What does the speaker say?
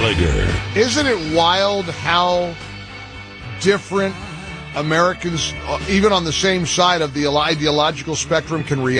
Gallagher. Isn't it wild how different Americans, even on the same side of the ideological spectrum, can react